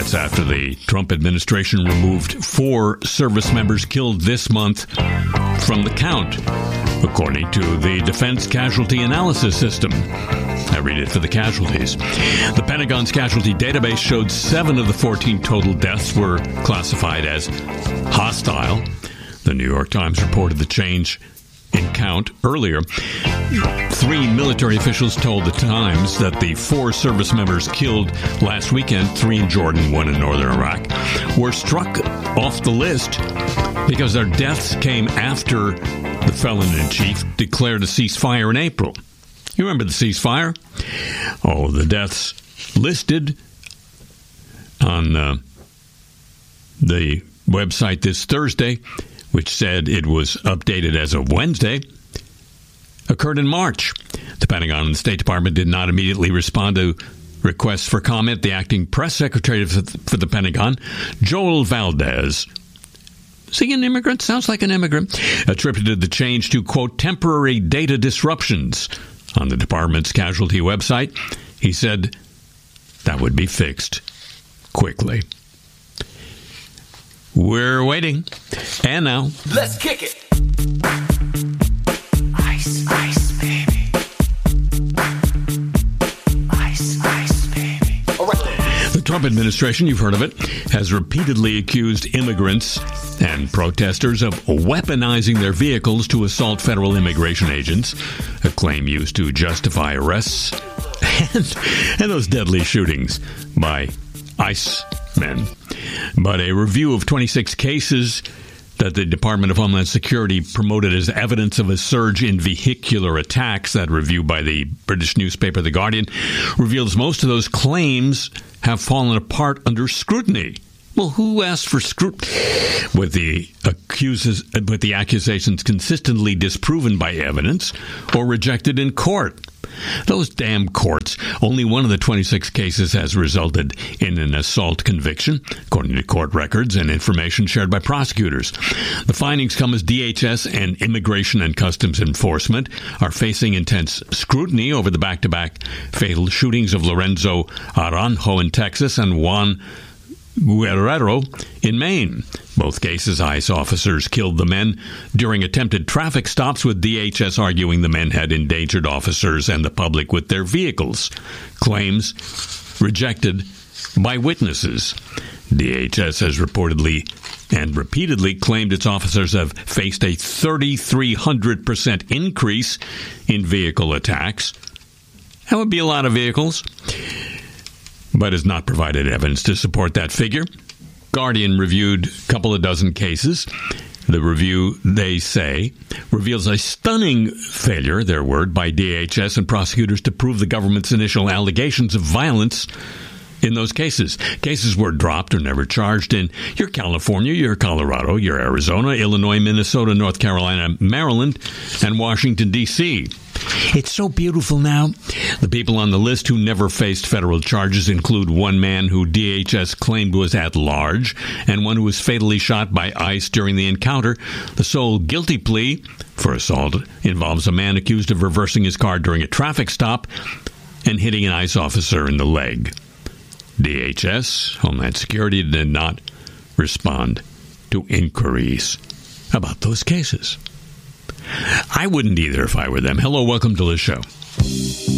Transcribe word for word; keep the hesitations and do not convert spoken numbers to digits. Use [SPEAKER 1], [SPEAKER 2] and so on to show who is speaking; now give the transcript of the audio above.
[SPEAKER 1] months after the Trump administration removed four service members killed this month from the count, according to the Defense Casualty Analysis System. I read it for the casualties. The Pentagon's casualty database showed seven of the fourteen total deaths were classified as hostile. The New York Times reported the change in count earlier. Three military officials told the Times that the four service members killed last weekend, three in Jordan, one in northern Iraq, were struck off the list because their deaths came after the felon-in-chief declared a ceasefire in April. You remember the ceasefire? Oh, the deaths listed on uh, the website this Thursday, which said it was updated as of Wednesday, occurred in March. The Pentagon and the State Department did not immediately respond to requests for comment. The acting press secretary for the Pentagon, Joel Valdez, is he an immigrant? Sounds like an immigrant. Attributed the change to, quote, temporary data disruptions on the department's casualty website. He said that would be fixed quickly. We're waiting. And now,
[SPEAKER 2] let's kick it. Ice, ice, baby. Ice, ice, baby. All right.
[SPEAKER 1] The Trump administration, you've heard of it, has repeatedly accused immigrants and protesters of weaponizing their vehicles to assault federal immigration agents, a claim used to justify arrests and, and those deadly shootings by ICE men. But a review of twenty-six cases that the Department of Homeland Security promoted as evidence of a surge in vehicular attacks, that review by the British newspaper The Guardian, reveals most of those claims have fallen apart under scrutiny. Well, who asked for scrutiny? With the accuses, with the accusations consistently disproven by evidence or rejected in court. Those damn courts. Only one of the twenty-six cases has resulted in an assault conviction, according to court records and information shared by prosecutors. The findings come as D H S and Immigration and Customs Enforcement are facing intense scrutiny over the back-to-back fatal shootings of Lorenzo Aranjo in Texas and Juan Guerrero in Maine. Both cases, ICE officers killed the men during attempted traffic stops, with D H S arguing the men had endangered officers and the public with their vehicles. Claims rejected by witnesses. D H S has reportedly and repeatedly claimed its officers have faced a three thousand three hundred percent increase in vehicle attacks. That would be a lot of vehicles, but has not provided evidence to support that figure. Guardian reviewed a couple of dozen cases. The review, they say, reveals a stunning failure, their word, by D H S and prosecutors to prove the government's initial allegations of violence in those cases. Cases were dropped or never charged in your California, your Colorado, your Arizona, Illinois, Minnesota, North Carolina, Maryland, and Washington, D C It's so beautiful now. The people on the list who never faced federal charges include one man who D H S claimed was at large and one who was fatally shot by ICE during the encounter. The sole guilty plea for assault involves a man accused of reversing his car during a traffic stop and hitting an ICE officer in the leg. D H S, Homeland Security, did not respond to inquiries about those cases. I wouldn't either if I were them. Hello, welcome to the show.